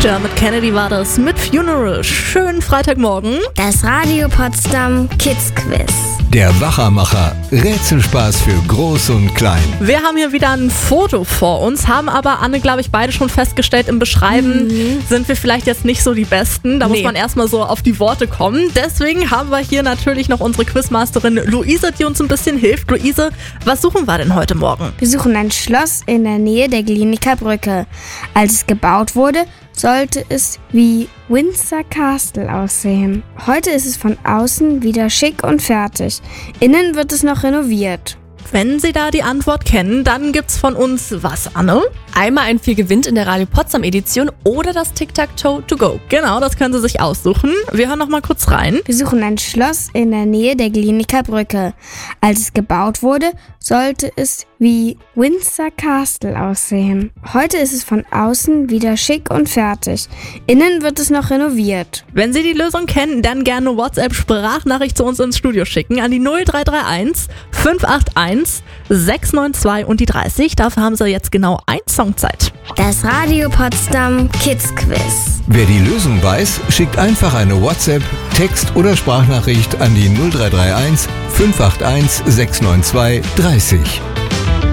Dermot Kennedy war das mit Funeral. Schönen Freitagmorgen. Das Radio Potsdam Kids Quiz. Der Wachermacher. Rätselspaß für Groß und Klein. Wir haben hier wieder ein Foto vor uns, haben aber, Anne, glaube ich, beide schon festgestellt, im Beschreiben sind wir vielleicht jetzt nicht so die Besten. Da muss man erstmal so auf die Worte kommen. Deswegen haben wir hier natürlich noch unsere Quizmasterin Luise, die uns ein bisschen hilft. Luise, was suchen wir denn heute Morgen? Wir suchen ein Schloss in der Nähe der Glienicker Brücke. Als es gebaut wurde, sollte es wie Windsor Castle aussehen. Heute ist es von außen wieder schick und fertig. Innen wird es noch renoviert. Wenn Sie da die Antwort kennen, dann gibt's von uns was, Anne? Einmal ein 4 gewinnt in der Radio Potsdam Edition oder das Tic-Tac-Toe to go. Genau, das können Sie sich aussuchen. Wir hören noch mal kurz rein. Wir suchen ein Schloss in der Nähe der Glienicker Brücke. Als es gebaut wurde, sollte es wie Windsor Castle aussehen. Heute ist es von außen wieder schick und fertig. Innen wird es noch renoviert. Wenn Sie die Lösung kennen, dann gerne WhatsApp-Sprachnachricht zu uns ins Studio schicken an die 0331 581 692 und die 30. Dafür haben Sie jetzt genau 1 Songzeit. Das Radio Potsdam Kids Quiz. Wer die Lösung weiß, schickt einfach eine WhatsApp, Text- oder Sprachnachricht an die 0331 581 692 30.